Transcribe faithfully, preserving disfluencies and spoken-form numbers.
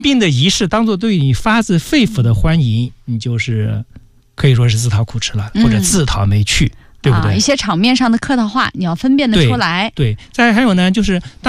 病的仪式当做对你发自肺腑的欢迎，你就是可以说是自讨苦吃了，或者自讨没趣。嗯，对不对？ 啊，一些场面上的客套话，你要分辨得出来。 对，对，再还有呢，就是当